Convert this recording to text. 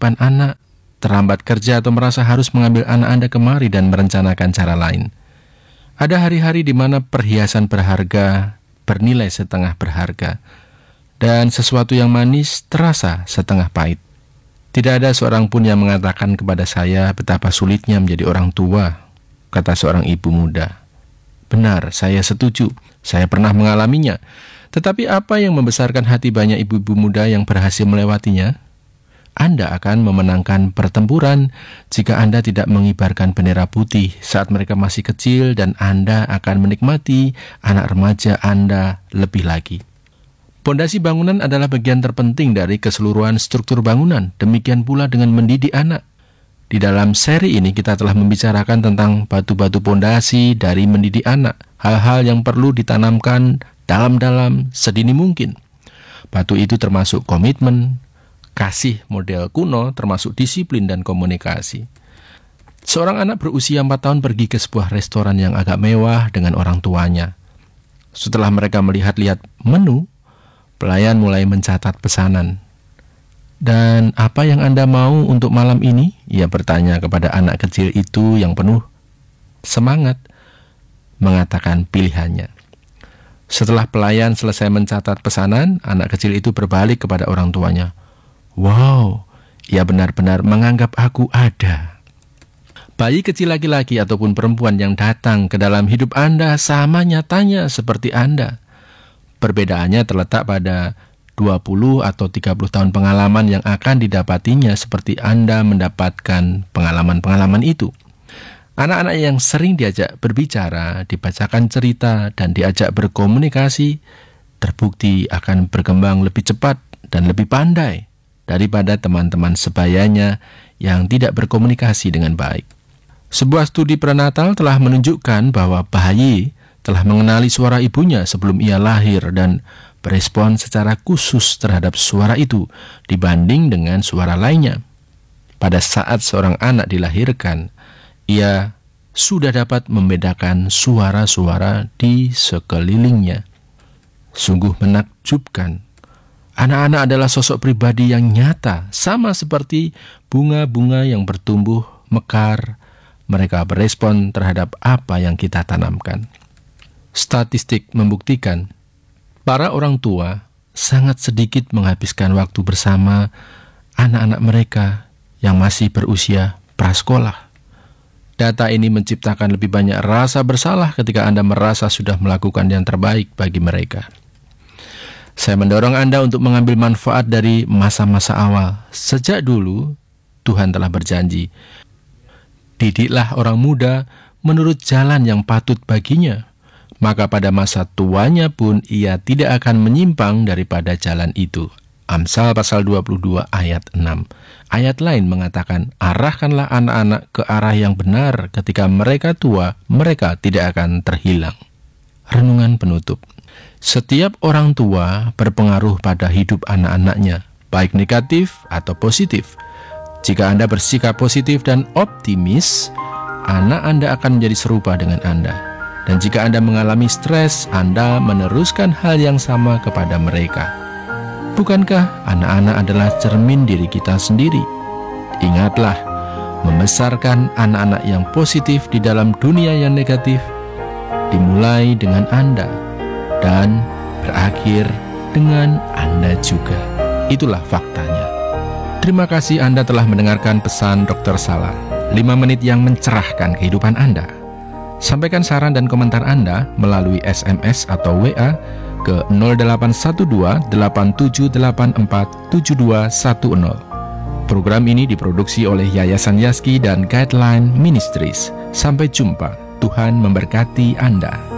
kehidupan anak, terlambat kerja atau merasa harus mengambil anak Anda kemari dan merencanakan cara lain. Ada hari-hari di mana perhiasan berharga bernilai setengah berharga, dan sesuatu yang manis terasa setengah pahit. Tidak ada seorang pun yang mengatakan kepada saya betapa sulitnya menjadi orang tua, kata seorang ibu muda. Benar, saya setuju. Saya pernah mengalaminya. Tetapi apa yang membesarkan hati banyak ibu-ibu muda yang berhasil melewatinya? Anda akan memenangkan pertempuran jika Anda tidak mengibarkan bendera putih saat mereka masih kecil, dan Anda akan menikmati anak remaja Anda lebih lagi. Pondasi bangunan adalah bagian terpenting dari keseluruhan struktur bangunan. Demikian pula dengan mendidik anak. Di dalam seri ini kita telah membicarakan tentang batu-batu pondasi dari mendidik anak. Hal-hal yang perlu ditanamkan dalam-dalam sedini mungkin. Batu itu termasuk komitmen, kasih model kuno, termasuk disiplin dan komunikasi. Seorang anak berusia 4 tahun pergi ke sebuah restoran yang agak mewah dengan orang tuanya. Setelah mereka melihat-lihat menu, pelayan mulai mencatat pesanan. "Dan apa yang Anda mau untuk malam ini?" Ia bertanya kepada anak kecil itu yang penuh semangat mengatakan pilihannya. Setelah pelayan selesai mencatat pesanan, anak kecil itu berbalik kepada orang tuanya. "Wow, ia benar-benar menganggap aku ada." Bayi kecil laki-laki ataupun perempuan yang datang ke dalam hidup Anda sama nyatanya seperti Anda. Perbedaannya terletak pada 20 atau 30 tahun pengalaman yang akan didapatinya seperti Anda mendapatkan pengalaman-pengalaman itu. Anak-anak yang sering diajak berbicara, dibacakan cerita, dan diajak berkomunikasi, terbukti akan berkembang lebih cepat dan lebih pandai daripada teman-teman sebayanya yang tidak berkomunikasi dengan baik. Sebuah studi prenatal telah menunjukkan bahwa bayi telah mengenali suara ibunya sebelum ia lahir dan berespon secara khusus terhadap suara itu dibanding dengan suara lainnya. Pada saat seorang anak dilahirkan, ia sudah dapat membedakan suara-suara di sekelilingnya. Sungguh menakjubkan. Anak-anak adalah sosok pribadi yang nyata, sama seperti bunga-bunga yang bertumbuh mekar. Mereka berespon terhadap apa yang kita tanamkan. Statistik membuktikan para orang tua sangat sedikit menghabiskan waktu bersama anak-anak mereka yang masih berusia prasekolah. Data ini menciptakan lebih banyak rasa bersalah ketika Anda merasa sudah melakukan yang terbaik bagi mereka. Saya mendorong Anda untuk mengambil manfaat dari masa-masa awal. Sejak dulu, Tuhan telah berjanji, "Didiklah orang muda menurut jalan yang patut baginya, maka pada masa tuanya pun ia tidak akan menyimpang daripada jalan itu." Amsal pasal 22 ayat 6. Ayat lain mengatakan, "Arahkanlah anak-anak ke arah yang benar, ketika mereka tua, mereka tidak akan terhilang." Renungan penutup. Setiap orang tua berpengaruh pada hidup anak-anaknya, baik negatif atau positif. Jika Anda bersikap positif dan optimis, anak Anda akan menjadi serupa dengan Anda. Dan jika Anda mengalami stres, Anda meneruskan hal yang sama kepada mereka. Bukankah anak-anak adalah cermin diri kita sendiri? Ingatlah, membesarkan anak-anak yang positif di dalam dunia yang negatif dimulai dengan Anda dan berakhir dengan Anda juga. Itulah faktanya. Terima kasih Anda telah mendengarkan pesan Dr. Salar, 5 menit yang mencerahkan kehidupan Anda. Sampaikan saran dan komentar Anda melalui SMS atau WA ke 0812-8784-7210. Program ini diproduksi oleh Yayasan Yaski dan Guideline Ministries. Sampai jumpa. Tuhan memberkati Anda.